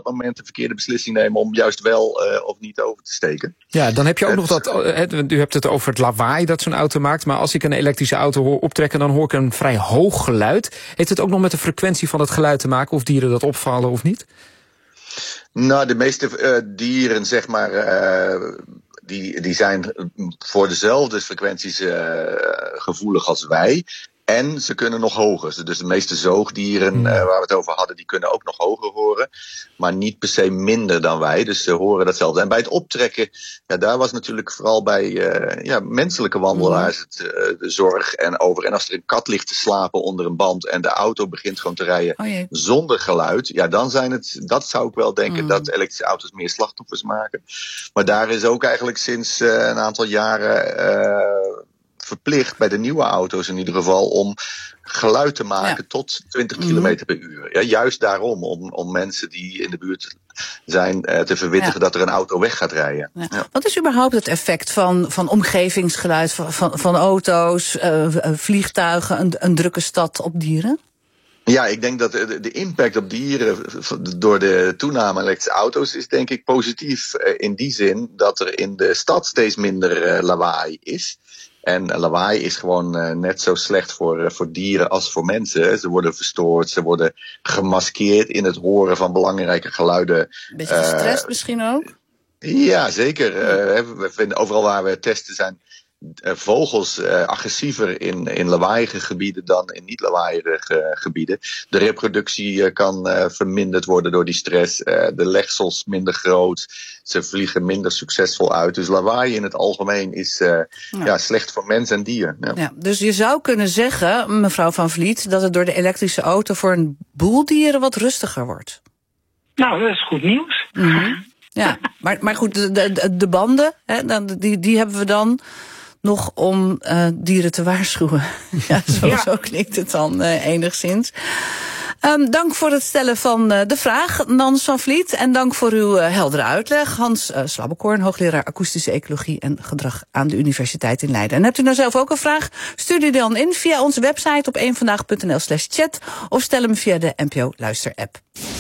dat moment de verkeerde beslissing nemen om juist wel of niet over te steken. Ja, dan heb je ook nog dat, u hebt het over het lawaai dat zo'n auto maakt, maar als ik een elektrische auto hoor optrekken, dan hoor ik een vrij hoog geluid. Heeft het ook nog met de frequentie van het geluid te maken, of dieren dat opvallen of niet? Nou, de meeste dieren, zeg maar, die zijn voor dezelfde frequenties gevoelig als wij. En ze kunnen nog hoger. Dus de meeste zoogdieren waar we het over hadden, die kunnen ook nog hoger horen. Maar niet per se minder dan wij. Dus ze horen datzelfde. En bij het optrekken, ja, daar was natuurlijk vooral bij menselijke wandelaars de zorg en over. En als er een kat ligt te slapen onder een band en de auto begint gewoon te rijden zonder geluid. Ja, dan dat zou ik wel denken dat elektrische auto's meer slachtoffers maken. Maar daar is ook eigenlijk sinds een aantal jaren verplicht bij de nieuwe auto's in ieder geval om geluid te maken tot 20 kilometer per uur. Ja, juist daarom, om mensen die in de buurt zijn te verwittigen dat er een auto weg gaat rijden. Ja. Ja. Wat is überhaupt het effect van omgevingsgeluid, van auto's, vliegtuigen, een drukke stad op dieren? Ja, ik denk dat de impact op dieren door de toename elektrische auto's is denk ik positief. In die zin dat er in de stad steeds minder lawaai is. En lawaai is gewoon net zo slecht voor dieren als voor mensen. Ze worden verstoord, ze worden gemaskeerd in het horen van belangrijke geluiden. Beetje gestrest misschien ook? Ja, zeker. We vinden overal waar we testen zijn vogels agressiever in lawaaiige gebieden dan in niet lawaaiige gebieden. De reproductie kan verminderd worden door die stress. De legsels minder groot. Ze vliegen minder succesvol uit. Dus lawaai in het algemeen is slecht voor mens en dier. Ja. Ja, dus je zou kunnen zeggen, mevrouw Van Vliet, dat het door de elektrische auto voor een boel dieren wat rustiger wordt. Nou, dat is goed nieuws. Mm-hmm. Ja, maar goed, de banden, die hebben we dan nog om dieren te waarschuwen. Ja, zo klinkt het dan enigszins. Dank voor het stellen van de vraag, Nans van Vliet. En dank voor uw heldere uitleg. Hans Slabbekoorn, hoogleraar akoestische ecologie en gedrag aan de Universiteit in Leiden. En hebt u nou zelf ook een vraag? Stuur die dan in via onze website op eenvandaag.nl/chat of stel hem via de NPO Luister-app.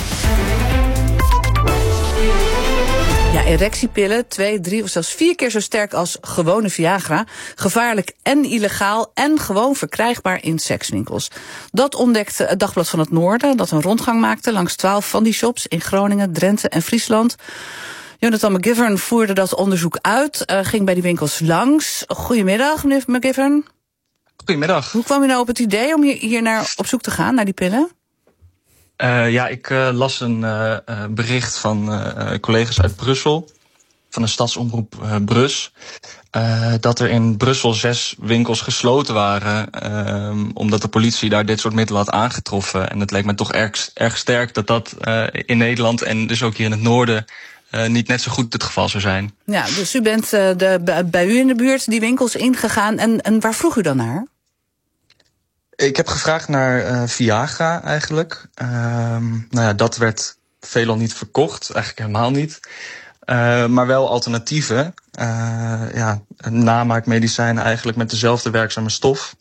Ja, erectiepillen, 2, 3 of zelfs 4 keer zo sterk als gewone Viagra. Gevaarlijk en illegaal en gewoon verkrijgbaar in sekswinkels. Dat ontdekte het Dagblad van het Noorden, dat een rondgang maakte langs 12 van die shops in Groningen, Drenthe en Friesland. Jonathan McGivern voerde dat onderzoek uit, ging bij die winkels langs. Goedemiddag, meneer McGivern. Goedemiddag. Hoe kwam u nou op het idee om hier naar op zoek te gaan, naar die pillen? Ik las een bericht van collega's uit Brussel, van de stadsomroep Brus, dat er in Brussel 6 winkels gesloten waren, omdat de politie daar dit soort middelen had aangetroffen. En het leek me toch erg sterk dat in Nederland en dus ook hier in het noorden niet net zo goed het geval zou zijn. Ja, dus u bent bij u in de buurt die winkels ingegaan en waar vroeg u dan naar? Ik heb gevraagd naar Viagra eigenlijk. Dat werd veelal niet verkocht, eigenlijk helemaal niet. Maar wel alternatieven. Namaakmedicijnen eigenlijk met dezelfde werkzame stof.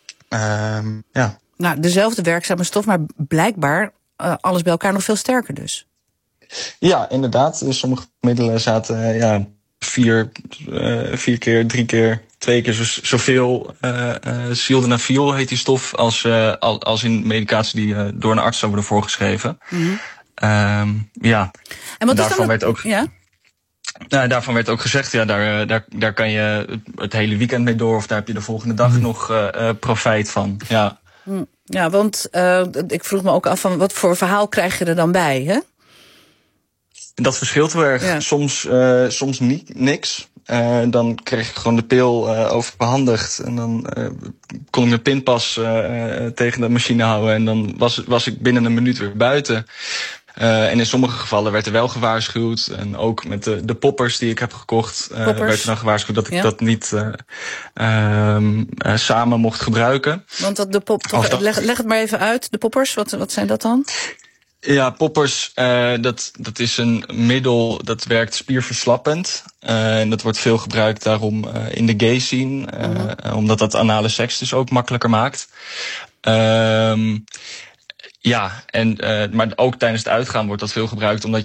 Nou, dezelfde werkzame stof, maar blijkbaar alles bij elkaar nog veel sterker dus. Ja, inderdaad. Dus sommige middelen zaten 4 keer, 3 keer, 2 keer zoveel sildenafil heet die stof als in medicatie die door een arts zou worden voorgeschreven. Mm-hmm. En wat daarvan werd ook. Ja? Daarvan werd ook gezegd, daar kan je het hele weekend mee door of daar heb je de volgende dag nog profijt van. Ja. Ja, want ik vroeg me ook af van wat voor verhaal krijg je er dan bij, hè? Dat verschilt heel erg. Ja. Soms niks. Dan kreeg ik gewoon de pil overhandigd. En dan kon ik mijn pinpas tegen de machine houden. En dan was ik binnen een minuut weer buiten. En in sommige gevallen werd er wel gewaarschuwd. En ook met de poppers die ik heb gekocht, werd er dan gewaarschuwd dat ik dat niet samen mocht gebruiken. Want leg het maar even uit, de poppers, wat zijn dat dan? Ja, poppers, dat is een middel dat werkt spierverslappend. En dat wordt veel gebruikt daarom in de gay scene. Omdat dat anale seks dus ook makkelijker maakt. Maar ook tijdens het uitgaan wordt dat veel gebruikt omdat